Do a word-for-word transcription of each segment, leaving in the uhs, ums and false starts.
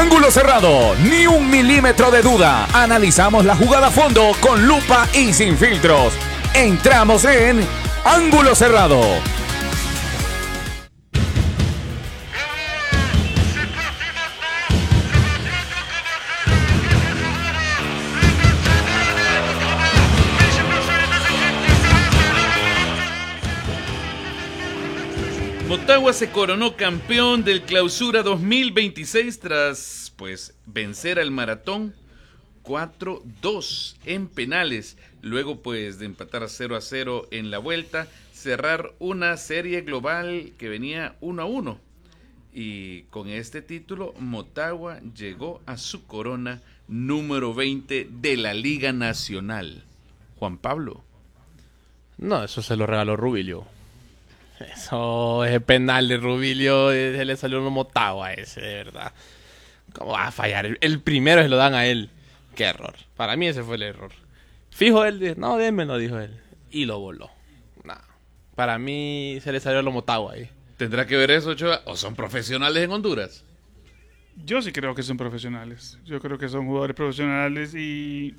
Ángulo cerrado, ni un milímetro de duda. Analizamos la jugada a fondo con lupa y sin filtros. Entramos en Ángulo Cerrado. Motagua se coronó campeón del Clausura dos mil veintiséis tras pues vencer al Maratón cuatro dos en penales, luego pues de empatar cero a cero en la vuelta, cerrar una serie global que venía uno a uno, y con este título Motagua llegó a su corona número veinte de la Liga Nacional. Juan Pablo. No, eso se lo regaló Rubilio. Eso es el penal de Rubilio, se le salió un Motagua ese, de verdad. ¿Cómo va a fallar? El, el primero se lo dan a él. Qué error. Para mí ese fue el error. Fijo él, dijo, no, démelo, dijo él. Y lo voló. Nah. Para mí se le salió lo Motagua ahí. ¿Tendrá que ver eso, Ochoa? ¿O son profesionales en Honduras? Yo sí creo que son profesionales. Yo creo que son jugadores profesionales y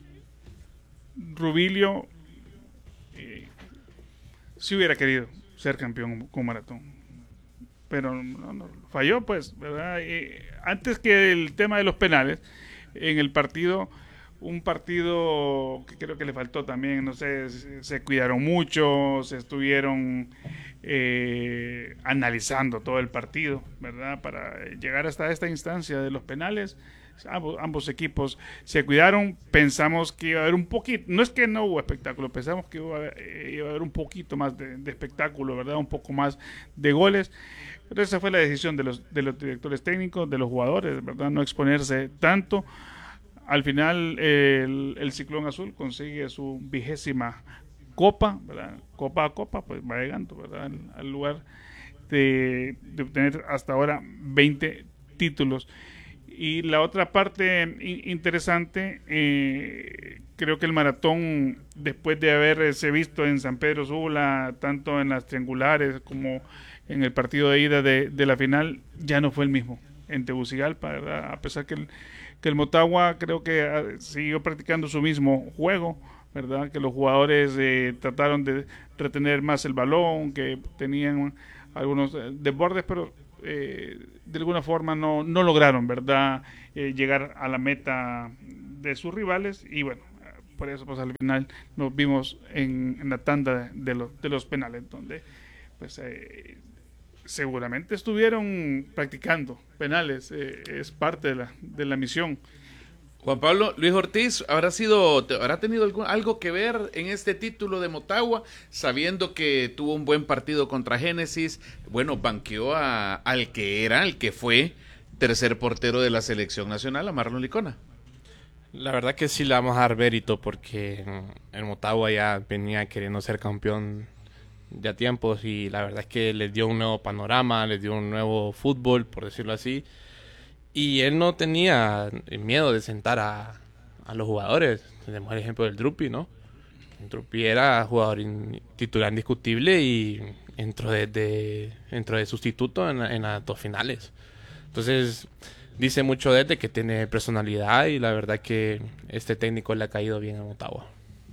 Rubilio eh, si hubiera querido ser campeón con Maratón, pero no, no, falló, pues, ¿verdad? Eh, antes que el tema de los penales, en el partido, un partido que creo que le faltó también, no sé, se, se cuidaron mucho, se estuvieron eh, analizando todo el partido, ¿verdad? Para llegar hasta esta instancia de los penales. Ambos, ambos equipos se cuidaron, pensamos que iba a haber un poquito, no es que no hubo espectáculo, pensamos que iba a haber, eh, iba a haber un poquito más de, de espectáculo, ¿verdad? Un poco más de goles, pero esa fue la decisión de los, de los directores técnicos, de los jugadores, ¿verdad? No exponerse tanto. Al final eh, el, el Ciclón Azul consigue su vigésima copa, ¿verdad? Copa a copa, pues va llegando, ¿verdad? Al, al lugar de, de obtener hasta ahora veinte títulos. Y la otra parte interesante, eh, creo que el Maratón, después de haberse visto en San Pedro Sula, tanto en las triangulares como en el partido de ida de, de la final, ya no fue el mismo en Tegucigalpa, ¿verdad? A pesar que el, que el Motagua creo que siguió practicando su mismo juego, ¿verdad? Que los jugadores eh, trataron de retener más el balón, que tenían algunos desbordes, pero Eh, de alguna forma no, no lograron, ¿verdad? Eh, llegar a la meta de sus rivales, y bueno, por eso pues al final nos vimos en, en la tanda de los, de los penales, donde pues eh, seguramente estuvieron practicando penales, eh, es parte de la, de la misión. Juan Pablo, Luis Ortiz, ¿habrá sido, habrá tenido algo, algo que ver en este título de Motagua, sabiendo que tuvo un buen partido contra Génesis? Bueno, banqueó a, al que era, al que fue tercer portero de la selección nacional, a Marlon Licona. La verdad que sí le vamos a dar mérito, porque el Motagua ya venía queriendo ser campeón ya tiempos, y la verdad es que les dio un nuevo panorama, les dio un nuevo fútbol, por decirlo así. Y él no tenía miedo de sentar a, a los jugadores. Tenemos el ejemplo del Drupi, ¿no? El Drupi era jugador in, titular indiscutible y entró de, de, entró de sustituto en, en las dos finales. Entonces, dice mucho de él, de que tiene personalidad, y la verdad que este técnico le ha caído bien a Motagua.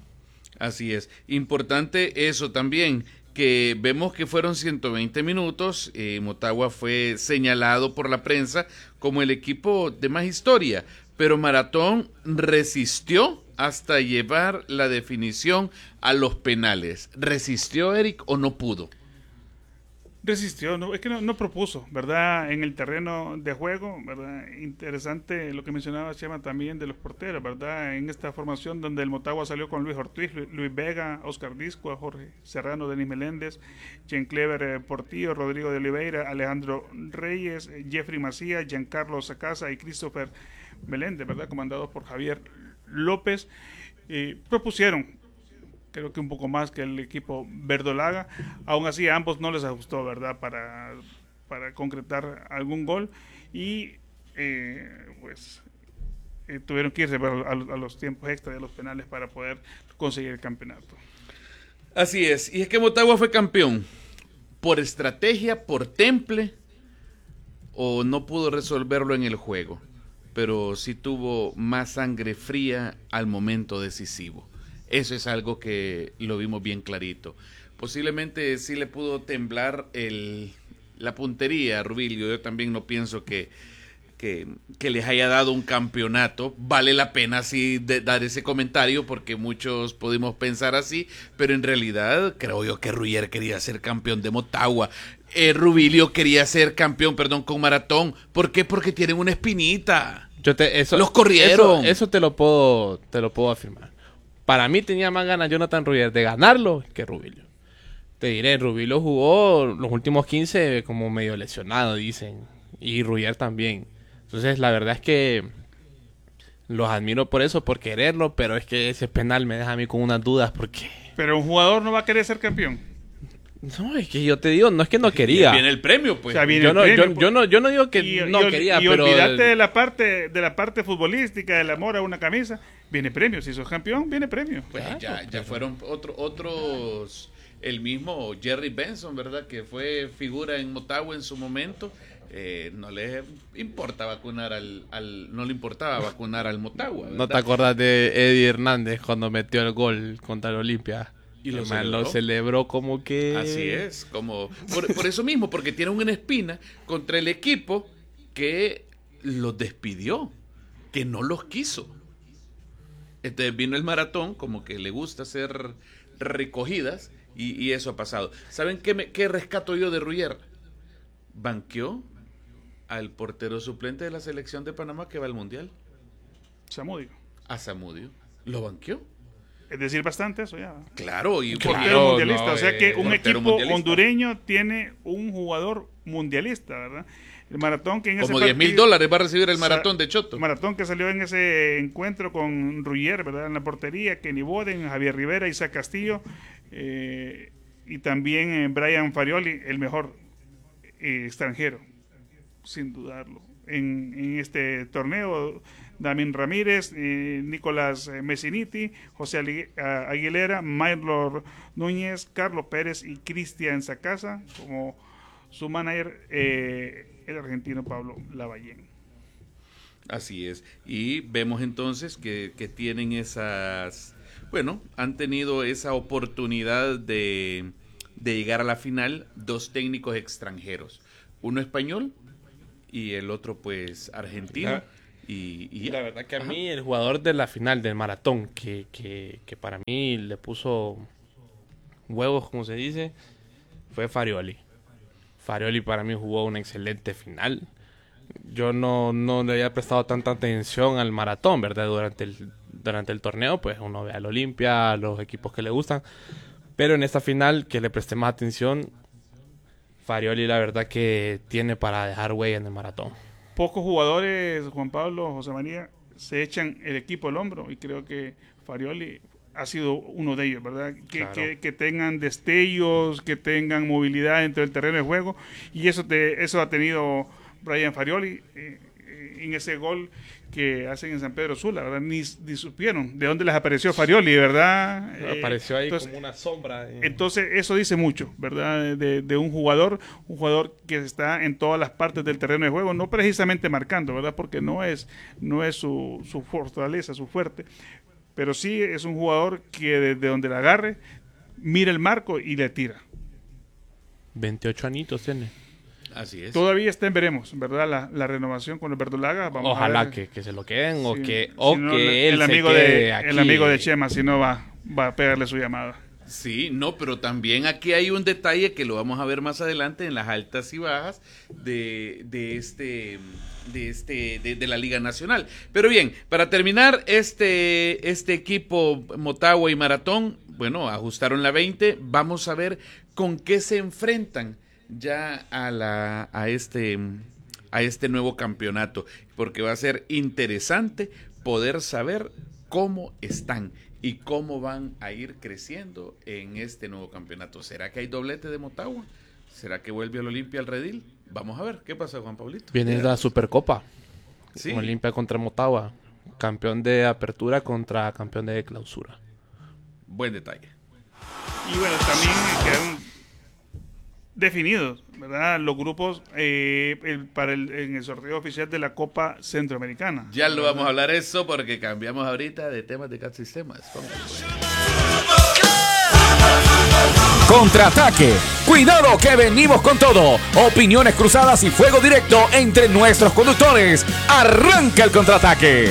Así es. Importante eso también, que vemos que fueron ciento veinte minutos. eh, Motagua fue señalado por la prensa como el equipo de más historia, pero Maratón resistió hasta llevar la definición a los penales. ¿Resistió, Eric, o no pudo? Resistió, no, es que no, no propuso, ¿verdad? En el terreno de juego, ¿verdad? Interesante lo que mencionaba Chema también de los porteros, ¿verdad? En esta formación donde el Motagua salió con Luis Ortiz, Luis Vega, Oscar Disco, Jorge Serrano, Denis Meléndez, Jean Clever eh, Portillo, Rodrigo de Oliveira, Alejandro Reyes, eh, Jeffrey Macías, Giancarlo Sacasa y Christopher Meléndez, ¿verdad? Comandados por Javier López. Eh, propusieron, creo que un poco más que el equipo verdolaga. Aún así a ambos no les ajustó, ¿verdad? Para, para concretar algún gol, y eh, pues eh, tuvieron que irse a, a, a los tiempos extra de los penales para poder conseguir el campeonato. Así es, y es que Motagua fue campeón por estrategia, por temple, o no pudo resolverlo en el juego, pero sí tuvo más sangre fría al momento decisivo. Eso es algo que lo vimos bien clarito. Posiblemente sí le pudo temblar el, la puntería a Rubilio. Yo también no pienso que, que, que les haya dado un campeonato. Vale la pena sí de, dar ese comentario porque muchos pudimos pensar así, pero en realidad creo yo que Ruyer quería ser campeón de Motagua. Eh, Rubilio quería ser campeón, perdón, con Maratón. ¿Por qué? Porque tienen una espinita. Yo te, eso, Los corrieron. Eso, eso te lo puedo, te lo puedo afirmar. Para mí tenía más ganas Jonathan Ruyer de ganarlo que Rubilio. Te diré, Rubilio jugó los últimos quince como medio lesionado, dicen. Y Ruyer también. Entonces, la verdad es que los admiro por eso, por quererlo, pero es que ese penal me deja a mí con unas dudas porque... Pero un jugador no va a querer ser campeón. No, es que yo te digo, no es que no quería. Viene el premio, pues. O sea, viene Yo el no, premio, yo, pues. yo no, yo no digo que Y- no y ol- quería, y pero... olvídate de la parte de la parte futbolística, del amor a una camisa. Viene premio. Si sos campeón, viene premio. Pues Claro, ya, ya pero- fueron otro, otros, el mismo Jerry Benson, ¿verdad? Que fue figura en Motagua en su momento. Eh, no le importa vacunar al, al, no le importaba vacunar al Motagua, ¿verdad? ¿No te acuerdas de Eddie Hernández cuando metió el gol contra el Olimpia? Y lo El man lo celebró. celebró como que... Así es, como por, por eso mismo, porque tiene una espina contra el equipo que los despidió, que no los quiso. Entonces vino el Maratón, como que le gusta hacer recogidas, y, y eso ha pasado. ¿Saben qué, me, qué rescato yo de Ruyer? Banqueó al portero suplente de la selección de Panamá que va al Mundial, Samudio. a Zamudio. Lo banqueó. Es decir, bastante eso ya. Claro, y Claro. Portero mundialista. no, o sea que eh, un portero equipo mundialista. hondureño tiene un jugador mundialista, ¿verdad? El Maratón que en ese como diez mil partido- dólares va a recibir el Sa- Maratón de Choto. Maratón que salió en ese encuentro con Ruyer, ¿verdad? En la portería, Kenny Boden, Javier Rivera, Isaac Castillo, eh, y también eh, Brian Farioli, el mejor eh, extranjero, sin dudarlo. En, en este torneo, Damien Ramírez, eh, Nicolás eh, Messiniti, José Ali- a- Aguilera, Maylor Núñez, Carlos Pérez y Cristian Sacasa, como su manager, eh, el argentino Pablo Lavallén. Así es. Y vemos entonces que, que tienen esas, bueno, han tenido esa oportunidad de, de llegar a la final dos técnicos extranjeros. Uno español y el otro pues argentino. La- Y, y Y la verdad que a mí el jugador de la final del Maratón, que, que, que para mí le puso huevos, como se dice, fue Farioli. Farioli para mí jugó una excelente final. Yo no, no le había prestado tanta atención al Maratón, ¿verdad? Durante el, durante el torneo, pues uno ve al Olimpia, a los equipos que le gustan. Pero en esta final, que le presté más atención, Farioli la verdad que tiene para dejar huella en el Maratón. Pocos jugadores, Juan Pablo, José María, se echan el equipo al hombro y creo que Farioli ha sido uno de ellos, ¿verdad? Que, Claro. que, que tengan destellos, que tengan movilidad dentro del terreno de juego y eso te, eso ha tenido Brian Farioli eh, eh, en ese gol que hacen en San Pedro Sula, ¿verdad? Ni, ni supieron de dónde les apareció Farioli, ¿verdad? Eh, Apareció ahí entonces, como una sombra. eh. Entonces, eso dice mucho, ¿verdad? De, de un jugador, un jugador que está en todas las partes del terreno de juego, no precisamente marcando, ¿verdad? Porque no es, no es su, su fortaleza, su fuerte, pero sí es un jugador que desde donde la agarre, mira el marco y le tira. veintiocho añitos tiene. así es. Todavía está en veremos, ¿verdad? La, la renovación con el Verdolaga. Vamos Ojalá a ver. que, que se lo queden o Sí, que, si o no, que él el se amigo quede de aquí. El amigo de Chema, si no va, va a pegarle su llamada. Sí, no, pero también aquí hay un detalle que lo vamos a ver más adelante en las altas y bajas de, de este de este de, de la Liga Nacional. Pero bien, para terminar este este equipo Motagua y Maratón, bueno, ajustaron la veinte, vamos a ver con qué se enfrentan ya a la a este a este nuevo campeonato, porque va a ser interesante poder saber cómo están y cómo van a ir creciendo en este nuevo campeonato. ¿Será que hay doblete de Motagua? ¿Será que vuelve al Olimpia al redil? Vamos a ver. ¿Qué pasa, Juan Pablito? Viene la Supercopa. Sí. Olimpia contra Motagua. Campeón de apertura contra campeón de clausura. Buen detalle. Y bueno, también quedaron definidos, ¿verdad? Los grupos eh, el, para el, en el sorteo oficial de la Copa Centroamericana. Ya lo vamos a hablar eso porque cambiamos ahorita de temas de C A T Sistemas. Contraataque. Cuidado que venimos con todo. Opiniones cruzadas y fuego directo entre nuestros conductores. Arranca el contraataque.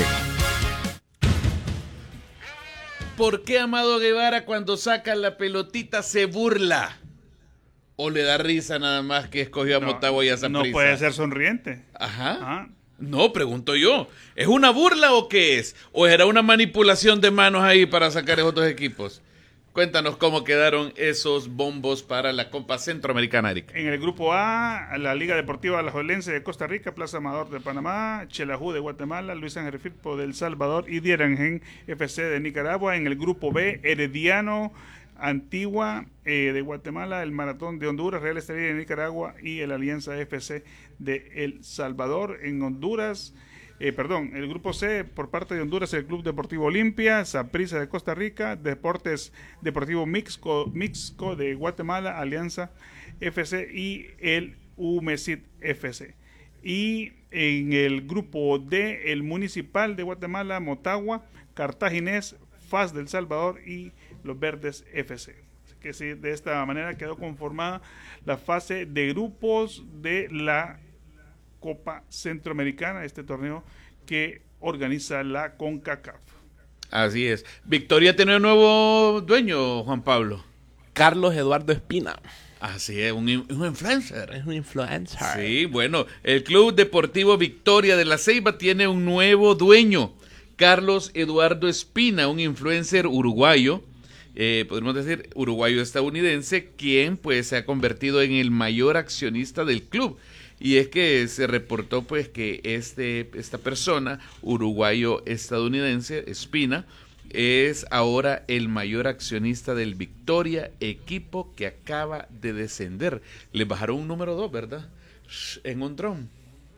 ¿Por qué Amado Guevara cuando saca la pelotita se burla? ¿O le da risa nada más que escogió a No, Motagua y a Saprissa? No puede ser sonriente. Ajá. Ajá. No, pregunto yo. ¿Es una burla o qué es? ¿O era una manipulación de manos ahí para sacar esos dos equipos? Cuéntanos cómo quedaron esos bombos para la Copa Centroamericana, Eric. En el grupo A, la Liga Deportiva Alajuelense de Costa Rica, Plaza Amador de Panamá, Xelajú de Guatemala, Luis Ángel Firpo de El Salvador y Dierangen F C de Nicaragua. En el grupo B, Herediano Antigua eh, de Guatemala, el Maratón de Honduras, Real Estelí de Nicaragua y el Alianza F C de El Salvador. En Honduras, eh, perdón, el grupo C, por parte de Honduras, el Club Deportivo Olimpia, Saprissa de Costa Rica, Deportes Deportivo Mixco, Mixco de Guatemala, Alianza F C y el UMESIT F C. Y en el grupo D, el Municipal de Guatemala, Motagua, Cartaginés, F A S del Salvador y los Verdes F C. Así que sí, de esta manera quedó conformada la fase de grupos de la Copa Centroamericana, este torneo que organiza la CONCACAF. Así es. Victoria tiene un nuevo dueño, Juan Pablo. Carlos Eduardo Espina. Así es, un, un influencer. Es un influencer. Sí, bueno, el Club Deportivo Victoria de La Ceiba tiene un nuevo dueño, Carlos Eduardo Espina, un influencer uruguayo, eh, podemos decir uruguayo-estadounidense, quien pues se ha convertido en el mayor accionista del club. Y es que se reportó pues que este, esta persona, uruguayo-estadounidense, Espina, es ahora el mayor accionista del Victoria, equipo que acaba de descender. Le bajaron un número dos, ¿verdad? En un dron.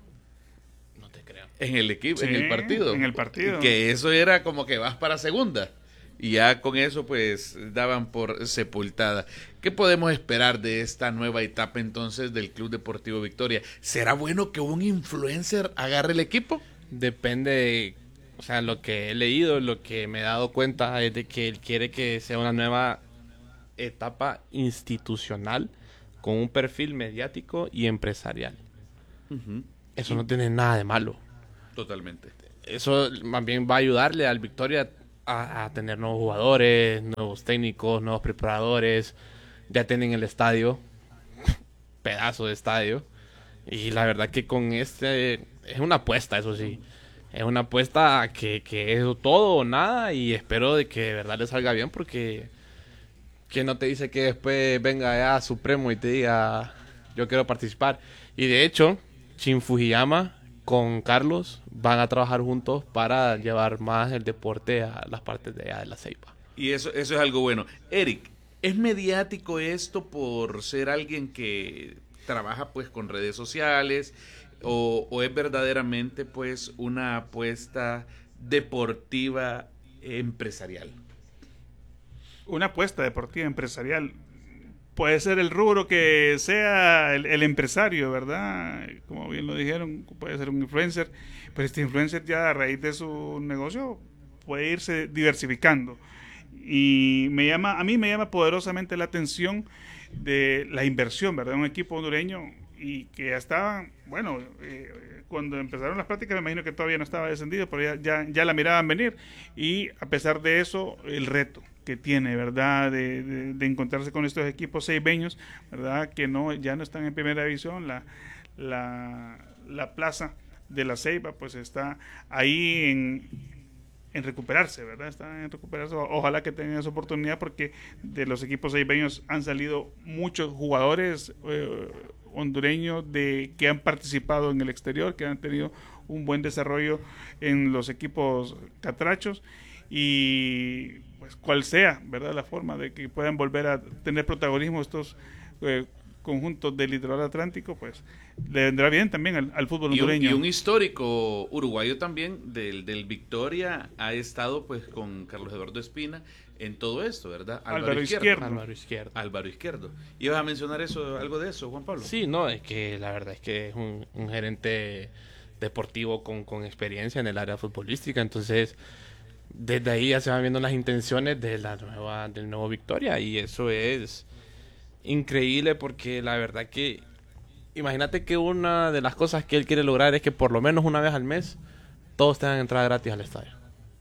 No te creo. En el equipo, Sí, en el partido. en el partido. Que eso era como que vas para segunda. Y ya con eso pues daban por sepultada. ¿Qué podemos esperar de esta nueva etapa entonces del Club Deportivo Victoria? ¿Será bueno que un influencer agarre el equipo? Depende de, o sea, lo que he leído, lo que me he dado cuenta es de que él quiere que sea una nueva etapa institucional con un perfil mediático y empresarial. Uh-huh. Eso no tiene nada de malo. Totalmente. Eso más bien va a ayudarle al Victoria a, a tener nuevos jugadores, nuevos técnicos, nuevos preparadores. Ya tienen el estadio, pedazo de estadio. Y la verdad que con este es una apuesta, eso sí. Es una apuesta que, que es todo o nada y espero de que de verdad le salga bien porque que no te dice que después venga ya Supremo y te diga yo quiero participar. Y de hecho, Shin Fujiyama con Carlos van a trabajar juntos para llevar más el deporte a las partes de allá de La Ceiba. Y eso, eso es algo bueno. Eric, ¿es mediático esto por ser alguien que trabaja pues con redes sociales o, o es verdaderamente pues una apuesta deportiva empresarial? Una apuesta deportiva empresarial. Puede ser el rubro que sea el, el empresario, ¿verdad? Como bien lo dijeron, puede ser un influencer, pero este influencer ya a raíz de su negocio puede irse diversificando. Y me llama, a mí me llama poderosamente la atención de la inversión, ¿verdad? Un equipo hondureño y que ya estaba, bueno, eh, cuando empezaron las prácticas me imagino que todavía no estaba descendido, pero ya, ya, ya la miraban venir y a pesar de eso, el reto que tiene, ¿verdad? De, de, de encontrarse con estos equipos ceibeños, ¿verdad? Que no, ya no están en primera división, la, la, la plaza de La Ceiba pues está ahí en, en recuperarse, ¿verdad? Está en recuperarse, ojalá que tengan esa oportunidad porque de los equipos ceibeños han salido muchos jugadores eh, hondureños de que han participado en el exterior, que han tenido un buen desarrollo en los equipos catrachos y pues cual sea, ¿verdad? La forma de que puedan volver a tener protagonismo estos eh, conjuntos del litoral atlántico, pues le vendrá bien también al, al fútbol y un, hondureño. y un histórico uruguayo también del, del Victoria ha estado pues con Carlos Eduardo Espina en todo esto, ¿verdad? Álvaro, Álvaro Izquierdo. Izquierdo. Álvaro Izquierdo. Álvaro Izquierdo. ¿Ibas a mencionar eso, algo de eso, Juan Pablo? Sí, no, es que la verdad es que es un, un gerente deportivo con, con experiencia en el área futbolística, entonces desde ahí ya se van viendo las intenciones de la nueva, del nuevo Victoria, y eso es increíble porque la verdad que imagínate que una de las cosas que él quiere lograr es que por lo menos una vez al mes todos tengan entrada gratis al estadio.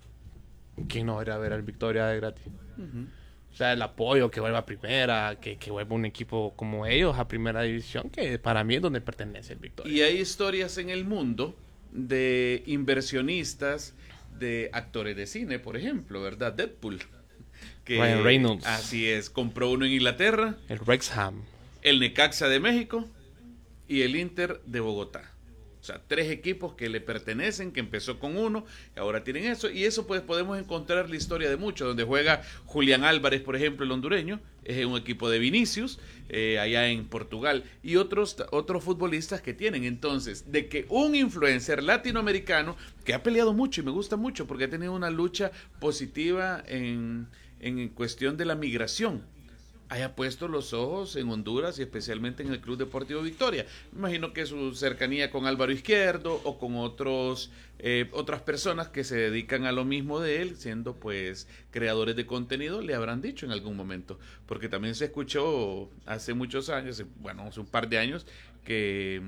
¿Quién no va a ir a ver al Victoria de gratis? Uh-huh. O sea, el apoyo, que vuelva a primera, que, que vuelva un equipo como ellos a primera división, que para mí es donde pertenece el Victoria. Y hay historias en el mundo de inversionistas, de actores de cine, por ejemplo, ¿verdad? Deadpool. Que, Ryan Reynolds. Así es, compró uno en Inglaterra. El Wrexham. El Necaxa de México y el Inter de Bogotá. O sea, tres equipos que le pertenecen, que empezó con uno, y ahora tienen eso. Y eso pues podemos encontrar la historia de muchos, donde juega Julián Álvarez, por ejemplo, el hondureño, es un equipo de Vinicius, eh, allá en Portugal, y otros, otros futbolistas que tienen. Entonces, de que un influencer latinoamericano, que ha peleado mucho y me gusta mucho, porque ha tenido una lucha positiva en, en cuestión de la migración, haya puesto los ojos en Honduras y especialmente en el Club Deportivo Victoria. Me imagino que su cercanía con Álvaro Izquierdo o con otros eh, otras personas que se dedican a lo mismo de él, siendo pues creadores de contenido, le habrán dicho en algún momento. Porque también se escuchó hace muchos años, bueno, hace un par de años, que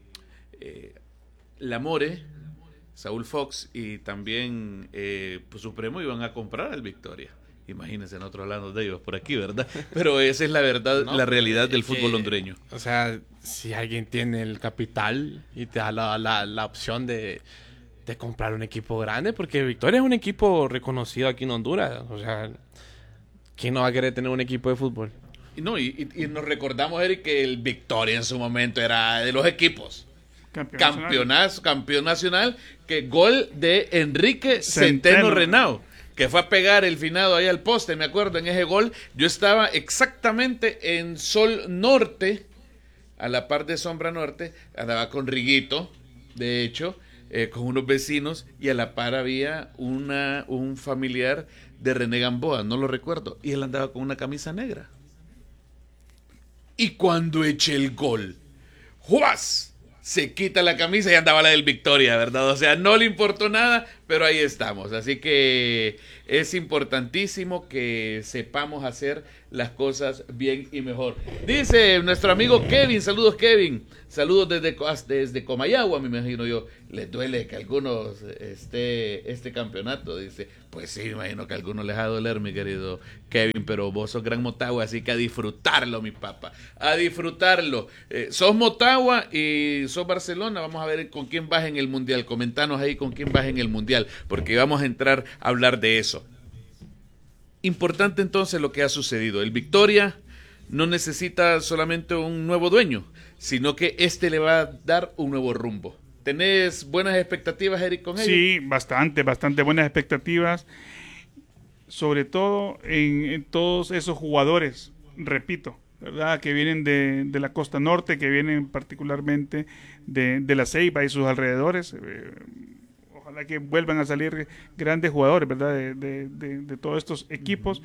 eh, Lamore, Saúl Fox y también eh, pues, Supremo iban a comprar al Victoria. Imagínense, nosotros hablando de ellos por aquí, ¿verdad? Pero esa es la verdad, no, la realidad del fútbol que, hondureño. O sea, si alguien tiene el capital y te da la, la, la opción de, de comprar un equipo grande, porque Victoria es un equipo reconocido aquí en Honduras. O sea, ¿quién no va a querer tener un equipo de fútbol? No, y, y, y nos recordamos, Eric, que el Victoria en su momento era de los equipos. Campeón Campeonazo, campeón nacional, que gol de Enrique Centeno, Centeno Renao, que fue a pegar el finado ahí al poste, me acuerdo, en ese gol. Yo estaba exactamente en Sol Norte, a la par de Sombra Norte, andaba con Riguito, de hecho, eh, con unos vecinos, y a la par había una, un familiar de René Gamboa, no lo recuerdo, y él andaba con una camisa negra. Y cuando eché el gol, ¡juas!, se quita la camisa y andaba la del Victoria, ¿verdad? O sea, no le importó nada, pero ahí estamos. Así que es importantísimo que sepamos hacer las cosas bien y mejor. Dice nuestro amigo Kevin, saludos Kevin, saludos desde, desde Comayagua, me imagino yo. Les duele que a algunos esté este campeonato, dice. Pues sí, me imagino que a algunos les va a doler, mi querido Kevin, pero vos sos gran Motagua, así que a disfrutarlo, mi papá, a disfrutarlo. Eh, sos Motagua y sos Barcelona, vamos a ver con quién vas en el Mundial. Comentanos ahí con quién vas en el Mundial, porque vamos a entrar a hablar de eso. Importante entonces lo que ha sucedido. El Victoria no necesita solamente un nuevo dueño, sino que este le va a dar un nuevo rumbo. ¿Tenés buenas expectativas, Eric, con ellos? Sí, bastante, bastante buenas expectativas. Sobre todo en, en todos esos jugadores, repito, ¿verdad? Que vienen de, de la costa norte, que vienen particularmente de, de La Ceiba y sus alrededores. Eh, ojalá que vuelvan a salir grandes jugadores, ¿verdad? De, de, de, de todos estos equipos.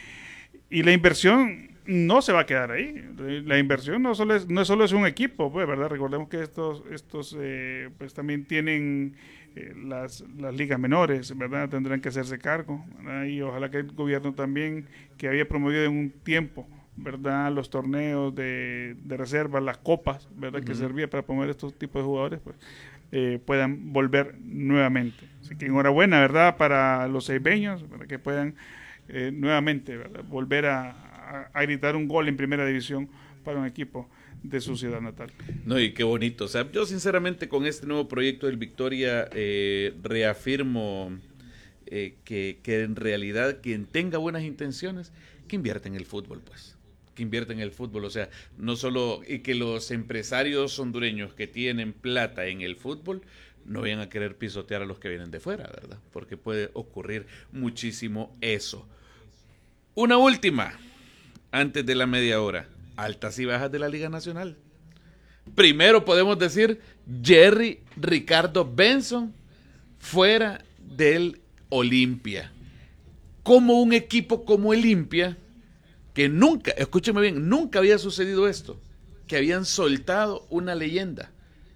Y la inversión no se va a quedar ahí. La inversión no solo es, no solo es un equipo, pues, ¿verdad? Recordemos que estos, estos eh, pues también tienen eh, las, las ligas menores, ¿verdad? Tendrán que hacerse cargo, ¿verdad? Y ojalá que el gobierno también, que había promovido en un tiempo, ¿verdad? Los torneos de, de reserva, las copas, ¿verdad? Uh-huh. Que servía para promover estos tipos de jugadores, pues eh, puedan volver nuevamente. Así que enhorabuena, ¿verdad? Para los ceibeños, para que puedan eh, nuevamente, ¿verdad? Volver a, a, a gritar un gol en primera división para un equipo de su ciudad natal. No, y qué bonito. O sea, yo sinceramente con este nuevo proyecto del Victoria eh, reafirmo eh, que, que en realidad quien tenga buenas intenciones, que invierte en el fútbol, pues. Que invierte en el fútbol, o sea, no solo, y que los empresarios hondureños que tienen plata en el fútbol no vayan a querer pisotear a los que vienen de fuera, ¿verdad? Porque puede ocurrir muchísimo eso. Una última, antes de la media hora. altas y bajas de la Liga Nacional. Primero podemos decir Jerry Ricardo Benson fuera del Olimpia. Como un equipo como Olimpia, que nunca, escúcheme bien, nunca había sucedido esto, que habían soltado una leyenda.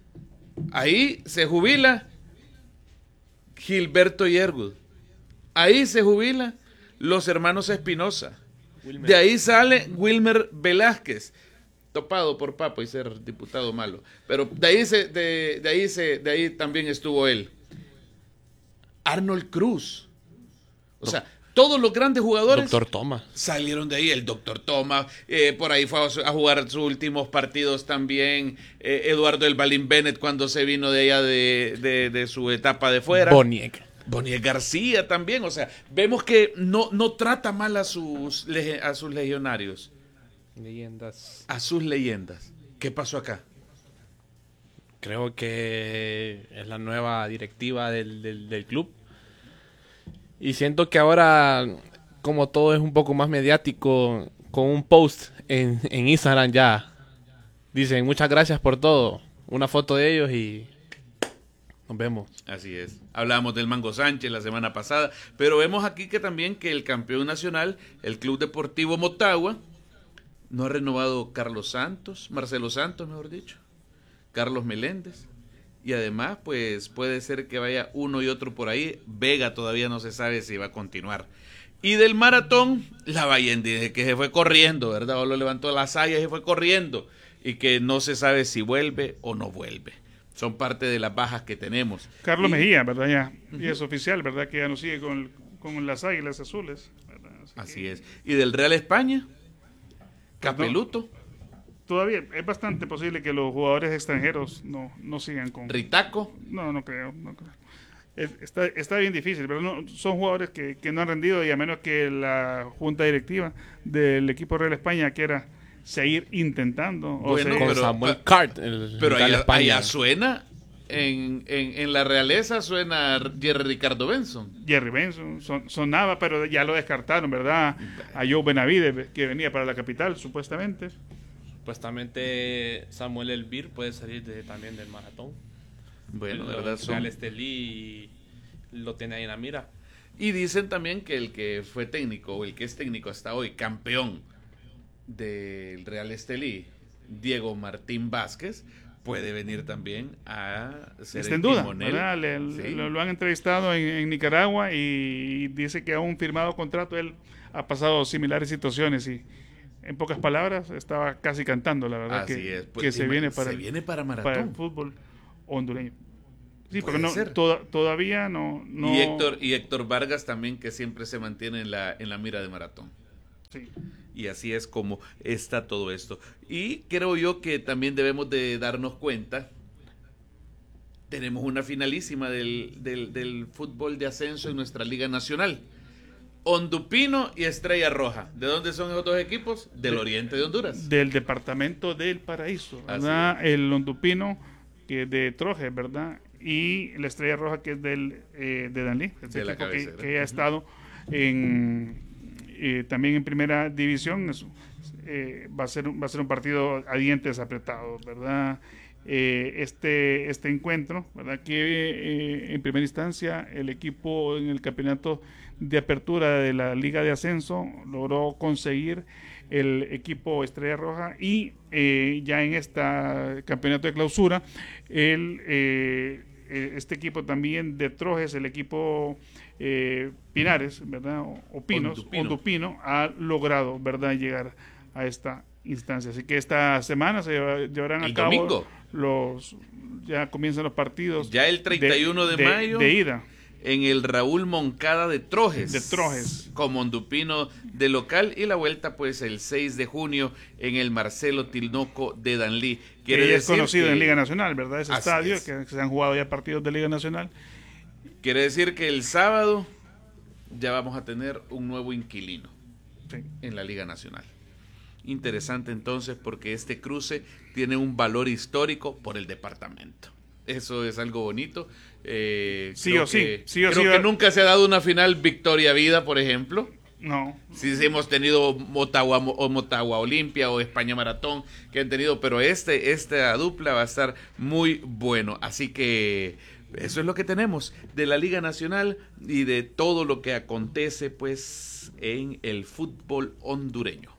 Ahí se jubila Gilberto Yergud. Ahí se jubila los hermanos Espinosa. Wilmer. De ahí sale Wilmer Velázquez, topado por Papo y ser diputado malo. Pero de ahí se, de, de ahí se, de ahí también estuvo él. Arnold Cruz. O sea, todos los grandes jugadores Doctor Thomas salieron de ahí. El Doctor Thomas, eh, por ahí fue a, a jugar sus últimos partidos también. Eh, Eduardo El Balín Bennett cuando se vino de allá de, de, de su etapa de fuera. Boniek. Boniek García también. O sea, vemos que no, no trata mal a sus, a sus legionarios. Leyendas. A sus leyendas. ¿Qué pasó acá? Creo que es la nueva directiva del, del, del club. Y siento que ahora, como todo es un poco más mediático, con un post en, en Instagram ya, dicen muchas gracias por todo. Una foto de ellos y nos vemos. Así es. Hablábamos del Mango Sánchez la semana pasada, pero vemos aquí que también que el campeón nacional, el Club Deportivo Motagua, no ha renovado Carlos Santos, Marcelo Santos, mejor dicho, Carlos Meléndez. Y además, pues puede ser que vaya uno y otro por ahí. Vega todavía no se sabe si va a continuar. Y del maratón, la Ballendí, que se fue corriendo, ¿verdad? O lo levantó la saya y se fue corriendo. Y que no se sabe si vuelve o no vuelve. Son parte de las bajas que tenemos. Carlos y, Mejía, ¿verdad? Ya. Y es oficial, ¿verdad? Que ya no sigue con, con las Águilas Azules, ¿verdad? Así, así que... es. Y del Real España, Capeluto. Todavía es bastante posible que los jugadores extranjeros no, no sigan con... Ritaco. No, no creo. No creo. Es, está, está bien difícil, pero no, son jugadores que, que no han rendido y a menos que la junta directiva del equipo Real España quiera seguir intentando. Bueno, o seguir... Con pero, Samuel Cart. El, pero el allá, España. allá suena, en, en, en la realeza suena Jerry Ricardo Benson. Jerry Benson son, sonaba, pero ya lo descartaron, ¿verdad? A Joe Benavides, que venía para la capital, supuestamente. Supuestamente Samuel Elvir puede salir de, también del maratón. Bueno, de el, verdad son... Real Estelí lo tiene ahí en la mira. Y dicen también que el que fue técnico, o el que es técnico hasta hoy, campeón del Real Estelí, Diego Martín Vázquez, puede venir también a ser Está el en duda, timonel. ¿verdad? Le, Sí. lo, lo han entrevistado en, en Nicaragua y dice que aún firmado contrato él ha pasado similares situaciones y en pocas palabras estaba casi cantando, la verdad, Así que, es. Pues, que se, viene para, se el, viene para maratón. para el fútbol hondureño. Sí, Puede porque no, ser. toda, todavía no... no Y Héctor y Héctor Vargas también, que siempre se mantiene en la, en la mira de maratón. Sí. Y así es como está todo esto. Y creo yo que también debemos de darnos cuenta, tenemos una finalísima del, del, del fútbol de ascenso en nuestra Liga Nacional. Ondupino y Estrella Roja. ¿De dónde son esos dos equipos? Del de, oriente de Honduras. Del departamento del Paraíso, ¿verdad? El Ondupino, que es de Trojes, ¿verdad? Y la Estrella Roja, que es del, eh, de Danlí, este de la equipo que, cabecera. que ha estado en, eh, también en primera división. Es, eh, va, a ser, va a ser un partido a dientes apretados, ¿verdad? Eh, este, este encuentro, ¿verdad? Que eh, en primera instancia el equipo en el campeonato de apertura de la Liga de Ascenso logró conseguir el equipo Estrella Roja y eh, ya en este campeonato de clausura el, eh, este equipo también de Trojes, el equipo eh, Pinares, ¿verdad? O, o Pinos, Ondupino. Ondupino ha logrado, ¿verdad?, llegar a esta instancia. Así que esta semana se llevarán El a cabo domingo. los ya comienzan los partidos Ya el treinta y uno de, de mayo de ida en el Raúl Moncada de Trojes, de Trojes como Ondupino de local, y la vuelta pues el seis de junio en el Marcelo Tinoco de Danlí. Quiere que es conocido que, en Liga Nacional, ¿verdad? Ese estadio es. que se han jugado ya partidos de Liga Nacional. Quiere decir que el sábado ya vamos a tener un nuevo inquilino sí. en la Liga Nacional. Interesante entonces, porque este cruce tiene un valor histórico por el departamento. Eso es algo bonito. Eh, sí o sí, sí o creo sí, que nunca se ha dado una final Victoria Vida, por ejemplo. No. Sí, sí, hemos tenido Motagua o Motagua Olimpia o España Maratón que han tenido, pero este esta dupla va a estar muy bueno. Así que eso es lo que tenemos de la Liga Nacional y de todo lo que acontece pues en el fútbol hondureño.